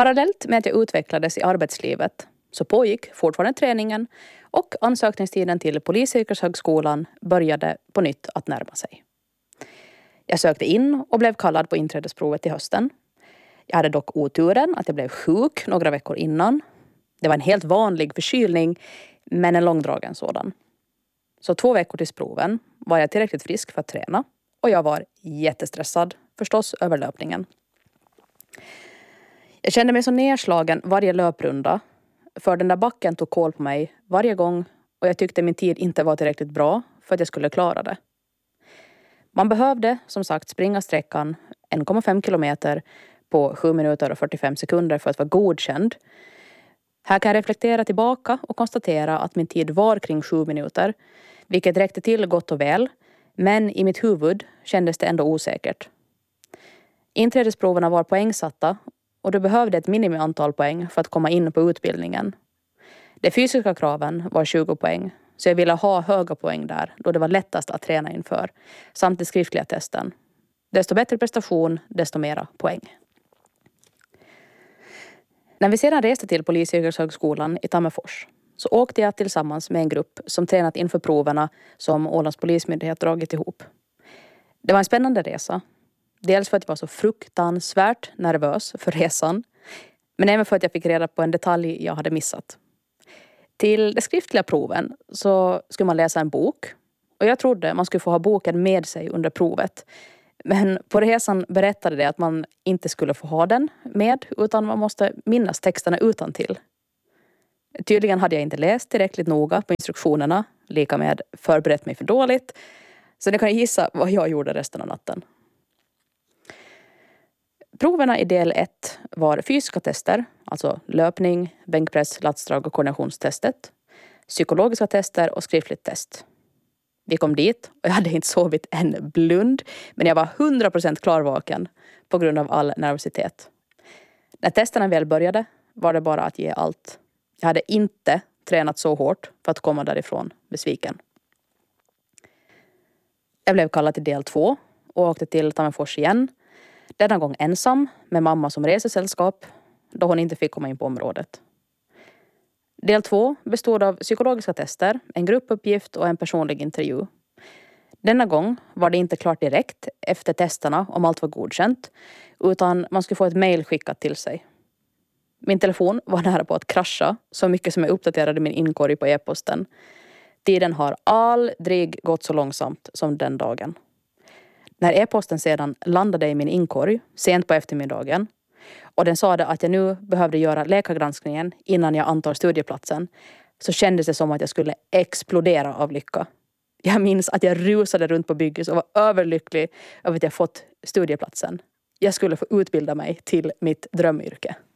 Parallellt med att jag utvecklades i arbetslivet så pågick fortfarande träningen och ansökningstiden till Polisyrkeshögskolan började på nytt att närma sig. Jag sökte in och blev kallad på inträdesprovet till hösten. Jag hade dock oturen att jag blev sjuk några veckor innan. Det var en helt vanlig förkylning, men en långdragen sådan. Så 2 veckor till proven var jag tillräckligt frisk för att träna. Och jag var jättestressad, förstås, över löpningen. Jag kände mig så nedslagen varje löprunda. För den där backen tog kål på mig varje gång. Och jag tyckte min tid inte var tillräckligt bra för att jag skulle klara det. Man behövde, som sagt, springa sträckan 1,5 kilometer på 7 minuter och 45 sekunder för att vara godkänd. Här kan jag reflektera tillbaka och konstatera att min tid var kring 7 minuter. Vilket räckte till gott och väl. Men i mitt huvud kändes det ändå osäkert. Inträdesproverna var poängsatta och du behövde ett minimiantal poäng för att komma in på utbildningen. De fysiska kraven var 20 poäng. Så jag ville ha höga poäng där då det var lättast att träna inför. Samt den skriftliga testen. Desto bättre prestation, desto mera poäng. När vi sedan reste till Polisyrkeshögskolan i Tammerfors så åkte jag tillsammans med en grupp som tränat inför proverna som Ålands polismyndighet dragit ihop. Det var en spännande resa. Dels för att jag var så fruktansvärt nervös för resan. Men även för att jag fick reda på en detalj jag hade missat. Till de skriftliga proven så skulle man läsa en bok. Och jag trodde man skulle få ha boken med sig under provet. Men på resan berättade det att man inte skulle få ha den med utan man måste minnas texterna utantill. Tydligen hade jag inte läst tillräckligt noga på instruktionerna, lika med förberett mig för dåligt. Så ni kan gissa vad jag gjorde resten av natten. Proverna i del 1 var fysiska tester, alltså löpning, bänkpress, latsdrag och koordinationstestet. Psykologiska tester och skriftligt test. Vi kom dit och jag hade inte sovit en blund, men jag var 100% klarvaken på grund av all nervositet. När testerna väl började var det bara att ge allt. Jag hade inte tränat så hårt för att komma därifrån besviken. Jag blev kallad till del 2 och åkte till Tammerfors igen. Denna gång ensam med mamma som resesällskap då hon inte fick komma in på området. Del 2 bestod av psykologiska tester, en gruppuppgift och en personlig intervju. Denna gång var det inte klart direkt efter testerna om allt var godkänt utan man skulle få ett mejl skickat till sig. Min telefon var nära på att krascha så mycket som jag uppdaterade min inkorg på e-posten. Tiden har aldrig gått så långsamt som den dagen. När e-posten sedan landade i min inkorg sent på eftermiddagen och den sa att jag nu behövde göra läkargranskningen innan jag antar studieplatsen så kändes det som att jag skulle explodera av lycka. Jag minns att jag rusade runt på bygget och var överlycklig över att jag fått studieplatsen. Jag skulle få utbilda mig till mitt drömyrke.